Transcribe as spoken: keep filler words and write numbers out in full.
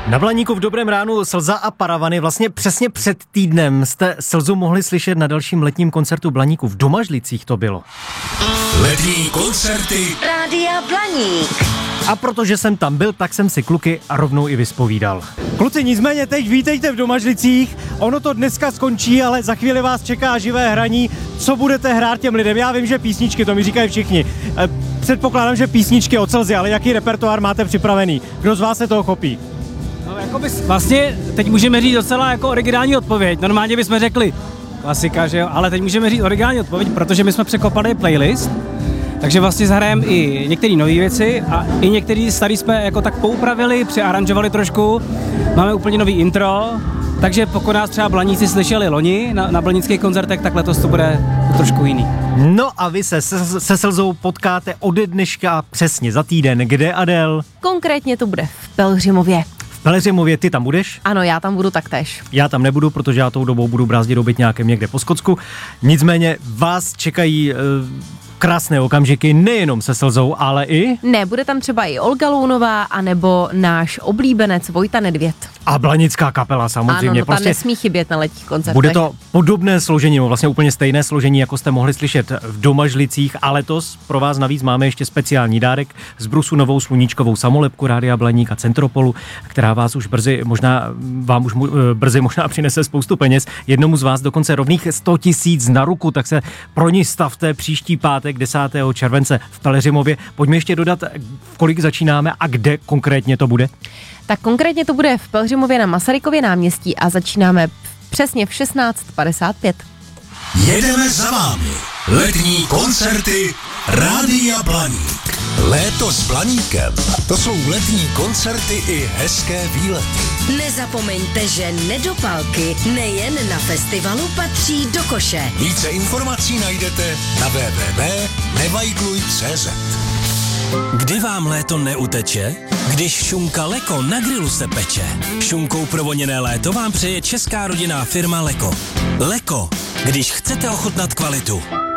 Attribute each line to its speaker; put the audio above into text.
Speaker 1: Na Blaníku v Dobrém ránu Slza a paravany. Vlastně přesně před týdnem jste Slzu mohli slyšet na dalším letním koncertu Blaníku. V Domažlicích to bylo.
Speaker 2: Letní koncerty
Speaker 3: Rádia Blaník.
Speaker 1: A protože jsem tam byl, tak jsem si kluky a rovnou i vyspovídal. Kluci, nicméně teď vítejte v Domažlicích. Ono to dneska skončí, ale za chvíli vás čeká živé hraní. Co budete hrát těm lidem? Já vím, že písničky, to mi říkají všichni. Předpokládám, že písničky od Slzy, ale jaký repertoár máte připravený? Kdo z vás se toho chopí?
Speaker 4: No, jakoby vlastně teď můžeme říct docela jako originální odpověď. Normálně bychom řekli klasika, že jo, ale teď můžeme říct originální odpověď, protože my jsme překopali playlist, takže vlastně zahrajeme i některé nové věci a i některé staré jsme jako tak poupravili, přearanžovali trošku. Máme úplně nový intro, takže pokud nás třeba Blaníci slyšeli loni na, na blanických koncertech, tak letos to bude trošku jiný.
Speaker 1: No a vy se se, se Slzou potkáte ode dneška přesně za týden. Kde, Adel?
Speaker 3: Konkrétně to bude v Pelhřimově.
Speaker 1: V Pelhřimově, ty tam budeš?
Speaker 3: Ano, já tam budu taktéž.
Speaker 1: Já tam nebudu, protože já tou dobou budu brázdit do bytňákem někde po Skotsku. Nicméně vás čekají e, krásné okamžiky nejenom se Slzou, ale i...
Speaker 3: Ne, bude tam třeba i Olga Lounová, anebo náš oblíbenec Vojta Nedvěd.
Speaker 1: A blanická kapela samozřejmě.
Speaker 3: Ano, no, ta
Speaker 1: prostě
Speaker 3: nesmí chybět na letních koncertech.
Speaker 1: Bude to podobné složení, no vlastně úplně stejné složení, jako jste mohli slyšet v Domažlicích, a letos pro vás navíc máme ještě speciální dárek z Brusu, novou sluníčkovou samolepku Rádia Blaník a Centropolu, která vás už brzy možná, vám už brzy možná přinese spoustu peněz. Jednomu z vás dokonce rovných sto tisíc na ruku, tak se pro ní stavte příští pátek desátého července v Pelhřimově. Pojďme ještě dodat, v kolik začínáme a kde konkrétně to bude.
Speaker 3: Tak konkrétně to bude v Pelhřimově na Masarykově náměstí a začínáme přesně v šestnáct padesát pět.
Speaker 2: jedeme za vámi. Letní koncerty Rádia Blaník. Léto s Blaníkem. To jsou letní koncerty i hezké výlety.
Speaker 5: Nezapomeňte, že nedopalky nejen na festivalu patří do koše.
Speaker 2: Více informací najdete na w w w tečka nevajdluj tečka cé zet.
Speaker 6: Kdy vám léto neuteče? Když šunka Leko na grilu se peče. Šunkou provoněné léto vám přeje česká rodinná firma Leko. Leko, když chcete ochutnat kvalitu.